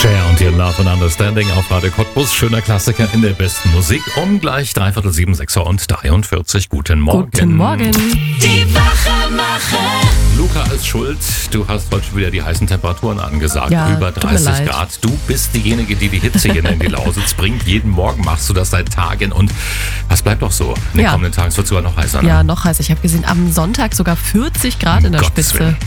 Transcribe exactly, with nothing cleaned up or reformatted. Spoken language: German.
Cher und ihr Love and Understanding auf Radio Cottbus. Schöner Klassiker in der besten Musik. Um gleich dreiviertel sieben, sechs und dreiundvierzig. Guten Morgen. Guten Morgen. Die Wachmacher. Luca ist schuld. Du hast heute schon wieder die heißen Temperaturen angesagt. Ja, Über tut mir dreißig leid. Grad. Du bist diejenige, die die Hitze hier in die Lausitz bringt. Jeden Morgen machst du das seit Tagen. Und das bleibt doch so. In den Ja. kommenden Tagen wird es sogar noch heißer. Ne? Ja, noch heiß. Ich habe gesehen, am Sonntag sogar vierzig Grad in der Gottes Spitze. Willen.